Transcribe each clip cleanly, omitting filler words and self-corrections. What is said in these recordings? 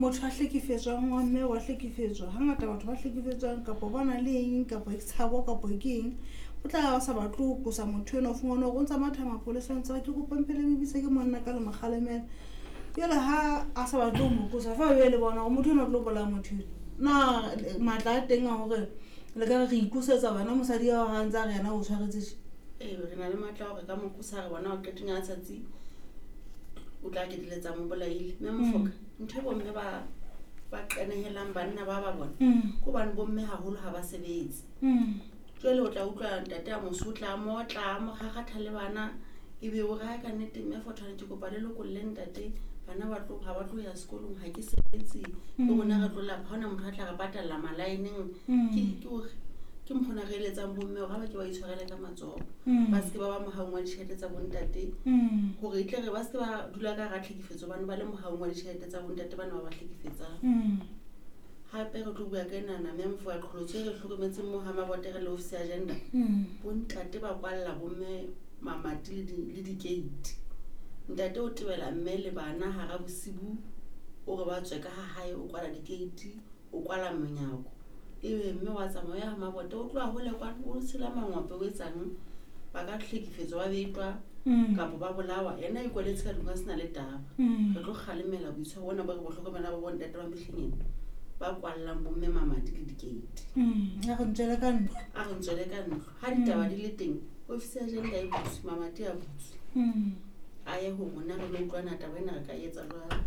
motho a hlekefetswang wa mme wa hlekefetswa hangata batho ba hlekefetswang kapa bana le eng kapa ekitshabo kapa ekeng o tla ba sa batlo go sa motho eno fungwana go ntsa matha mapolesa ntse ke go pempele mebisa ke monna ka le magalemela yela ha a sa batlo mo go sa fa le bona go motho eno tlo bola motho na matla a teng a hore le ka re ikusetsa bana mosadi ya ga ntse re yana o tshwaretse re na le matla hore ka mokusa re bona o qeteng a tsatsi o tla ke diletsa mo bolaile mme mofoka ntho bo mme ba qanehelang banna ba ba bona go bana bo mme haholo ha ba sebetse jwale o tla utlwa ntate a mosotla mo tla mo gagatha le bana ebe o ga ka nnete mme fotwana ke kopa le lokolle ntate bana ba tlo ha ba tlo ya sekolong ha ke sebetse le bona re tlo la hona motho a tla re patalla malaineng ke mphona re eletsang bomme ga ba ke ba itshwarele ka matsogo ba se ba ba mohaong wa ditšhelete tsa bontate gore itle re ba se ba dula ka ga tlhekefetso bana ba le mohaong wa ditšhelete tsa bontate bana ba ba tlhekefetsang hape re tlo bua ka enana memfo ya tlholotse re hlokometseng mo ha mabotere le office agenda bontate ba kwalla bomme mamati le di-gate ntate o tebela mme le bana hara bosibu o re ba tswe ka ha hae o kwala di-gate o kwala monyako ebe mme wa tsamaya mabote o tloa hole kwa o sela mangwape o etsang ba ka hlekefetso ba betwa kapa ba bolawa ena ikwaletse ka dunga sena le taba re tlo kgalemela boitshwaro bona ba re bohlokomela ba bontate ba mehlengeng ba kwallang bomme mamati le di-gate a re ntswele ka ntlo ha ditaba di le teng office agenda e butsu mamati a butsu a ye ho mona re lo utlwana taba ena re ka etsa jwalo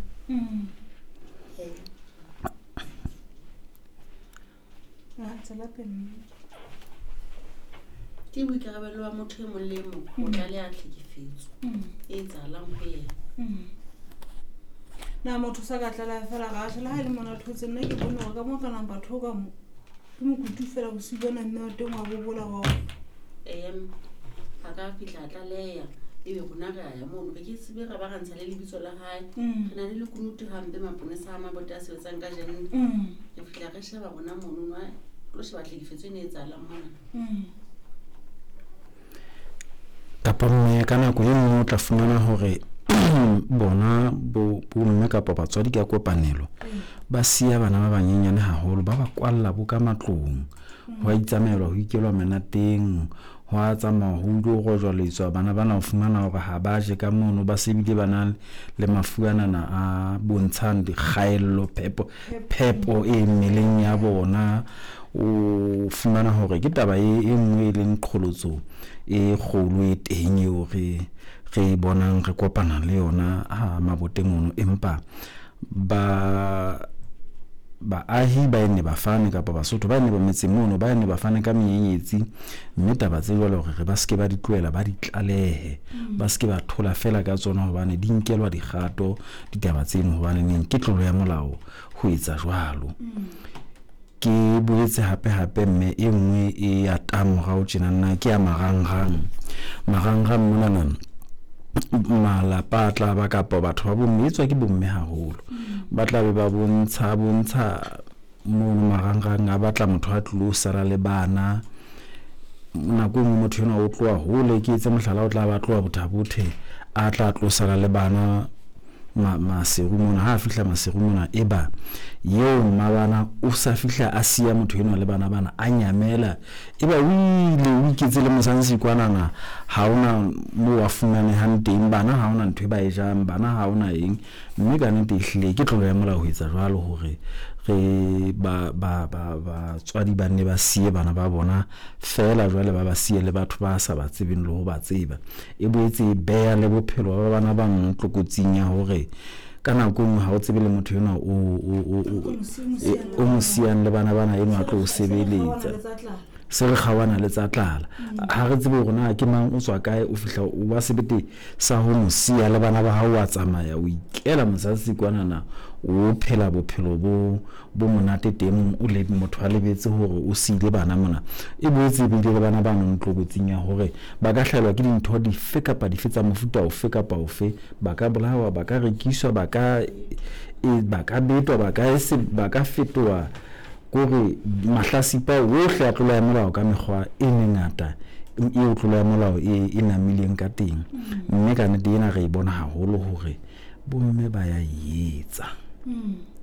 ke boikarabelo wa motho e mong le mong o tla le a tlhekefetso e etsahalang ho yena na motho sa ka tlela fela ga tshela ha ile mona thotse nna ke bone ka mo kana batho ka mo ke mo kutu fela go sibana mme o teng wa bobola wa ha ka fihla tlaleya ebe bona ga ya mo ke tsebe ga ba gantsha le lebitso la hae re na le lekunutu hampe maponesa a mabote a sebetsang ka jenne re fihla re sheba bona mono wa tlo sheba tlhekefetso e ne etsahalang mona kapa mme ka nako e nngwe o tla fumana hore bona bo mme kapa batswadi ka kopanelo ba siya bana ba banyenyane haholo ba ba kwalla bo ka matlong ho itsamelwa ho ikelwa menateng ho a tsamaya ho ilo go jwaletswa bana bana o fumana hore ha ba je ka mono ba sebile bana le mafuanana a bontshang dikgaello phepo e mmeleng ya bona o fumana hore ke taba e nngwe le nqholotso e kgolo e teng eo re bonang re kopana le yona ha maboteng ono empa baahi ba ene ba fane kapa Basotho ba ene ba metseng mono ba ene ba fane ka menyenyetsi mme taba tse jwalo hore ba ske ba di tloela ba di tlalehe ba ske ba thola fela ka tsona hobane di nkelwa dikgato ditaba tseno hobane neng ke tlolo ya molao ho etsa jwalo ke boetse hape mme e nngwe e ya tamorao tjena nna ke ya marangrang mona malapa tla ba kapa batho ba bomme etswa ke bomme haholo ba tla be ba bontsha mo marangrang a batla motho a tlo sala le bana nako nngwe motho yona o tloa hole ke etse mohlala o tla ba tloa bothabothe a tla tlo sala le bana maserumona ha fihla maserumona eba yeo mabana o sa fihla a siya motho eno le bana a nyamela eba o iketse le mosansi kwanana ha ona mo wa fumane hanteng bana ha ona ntwe ba e jang bana ha ona eng mme ka nnete ehlile ke tlolo ya molao ho etsa jwalo hore re ba tswadi ba ne ba siye bana ba bona fela jwale ba siye le batho ba sa ba tsebeng le ho ba tseba e boetse e beya le bophelo ba bana ba ntlokotsing ya hore ka nako nngwe ha o tsebe le motho yona o mosiang le bana eno a tlo o sebeletsa se re kgawana le tsa tlala ha re tsebe rona ke mang o tswa kae o fihla o ba sebete sa ho mosia le bana ba hao wa tsamaya o ikela mosatsi kwanana o phela bophelo bo monate teng o le motho a lebetse hore o sile bana mona e boetse bile le bana ba ntlokotsing ya hore ba ka hlaelwa ke dintho dife kapa dife tsa mofuta ofe kapa ofe ba ka bolawa ba ka rekiswa ba ka betwa ba ka fetoa gore mahlasipa ohle a tlola ya molao ka mekgwa e mengata e tlola ya molao e namileng ka teng mme ka nnete ena re e bona haholo hore bomme ba ya etsa